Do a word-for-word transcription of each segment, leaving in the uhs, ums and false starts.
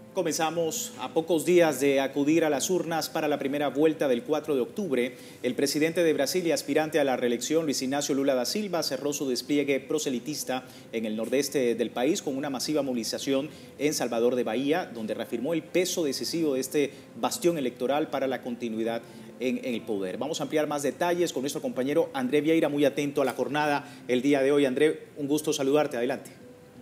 Comenzamos a pocos días de acudir a las urnas para la primera vuelta del cuatro de octubre. El presidente de Brasil y aspirante a la reelección, Luis Ignacio Lula da Silva, cerró su despliegue proselitista en el nordeste del país con una masiva movilización en Salvador de Bahía, donde reafirmó el peso decisivo de este bastión electoral para la continuidad en, en el poder. Vamos a ampliar más detalles con nuestro compañero André Vieira, muy atento a la jornada el día de hoy. André, un gusto saludarte. Adelante.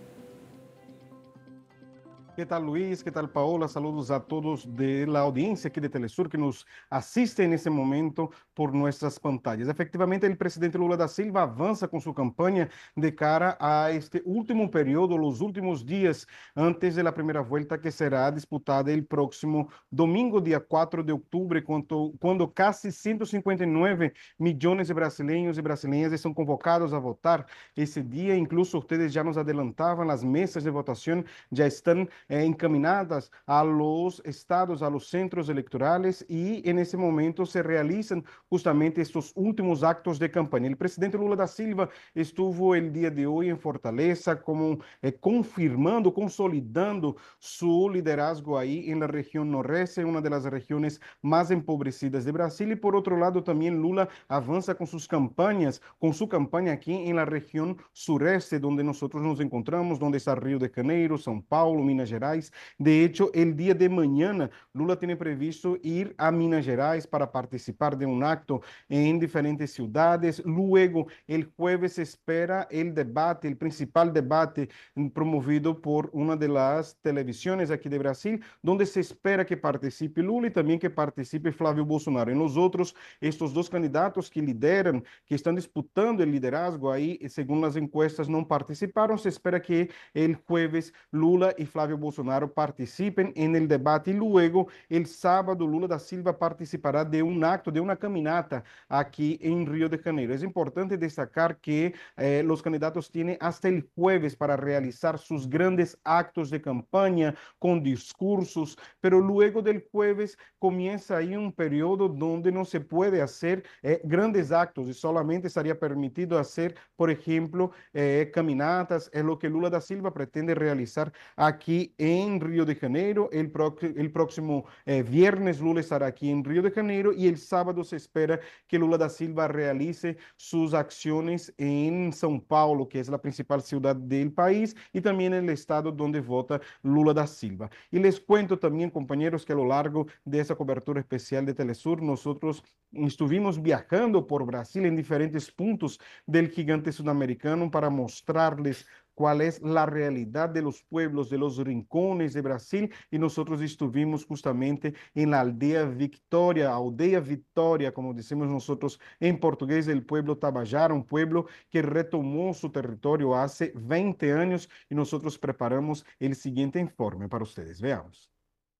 ¿Qué tal, Luis? ¿Qué tal, Paola? Saludos a todos de la audiencia aquí de Telesur que nos asiste en ese momento por nuestras pantallas. Efectivamente, el presidente Lula da Silva avanza con su campaña de cara a este último periodo, los últimos días antes de la primera vuelta que será disputada el próximo domingo, día cuatro de octubre, cuando, cuando casi ciento cincuenta y nueve millones de brasileños y brasileñas están convocados a votar ese día. Incluso ustedes ya nos adelantaban, las mesas de votación ya están Eh, encaminadas a los estados, a los centros electorales, y en ese momento se realizan justamente estos últimos actos de campaña. El presidente Lula da Silva estuvo el día de hoy en Fortaleza como eh, confirmando, consolidando su liderazgo ahí en la región noreste, una de las regiones más empobrecidas de Brasil, y por otro lado también Lula avanza con sus campañas, con su campaña aquí en la región sureste, donde nosotros nos encontramos, donde está Río de Janeiro, São Paulo, Minas Gerais. De hecho, el día de mañana, Lula tiene previsto ir a Minas Gerais para participar de un acto en diferentes ciudades. Luego, el jueves se espera el debate, el principal debate promovido por una de las televisiones aquí de Brasil, donde se espera que participe Lula y también que participe Flávio Bolsonaro. En los otros, estos dos candidatos que lideran, que están disputando el liderazgo ahí, según las encuestas, no participaron. Se espera que el jueves Lula y Flávio Bolsonaro participen en el debate, y luego el sábado Lula da Silva participará de un acto, de una caminata aquí en Río de Janeiro. Es importante destacar que eh, los candidatos tienen hasta el jueves para realizar sus grandes actos de campaña con discursos, pero luego del jueves comienza ahí un periodo donde no se puede hacer eh, grandes actos y solamente estaría permitido hacer, por ejemplo, eh, caminatas. Es lo que Lula da Silva pretende realizar aquí en Río de Janeiro. El, pro, el próximo eh, viernes Lula estará aquí en Río de Janeiro, y el sábado se espera que Lula da Silva realice sus acciones en São Paulo, que es la principal ciudad del país, y también en el estado donde vota Lula da Silva. Y les cuento también, compañeros, que a lo largo de esa cobertura especial de Telesur, nosotros estuvimos viajando por Brasil en diferentes puntos del gigante sudamericano para mostrarles cuál es la realidad de los pueblos, de los rincones de Brasil, y nosotros estuvimos justamente en la aldea Victoria, aldea Victoria, como decimos nosotros en portugués, del pueblo Tabajara, un pueblo que retomó su territorio hace veinte años, y nosotros preparamos el siguiente informe para ustedes. Veamos.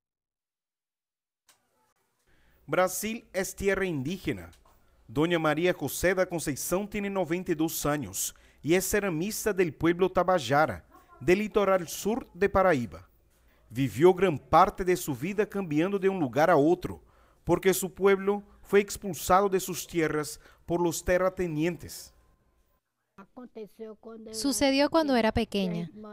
Brasil es tierra indígena. Doña María José da Conceição tiene noventa y dos años y es ceramista del pueblo Tabajara, del litoral sur de Paraíba. Vivió gran parte de su vida cambiando de un lugar a otro, porque su pueblo fue expulsado de sus tierras por los terratenientes. Sucedió cuando era pequeña.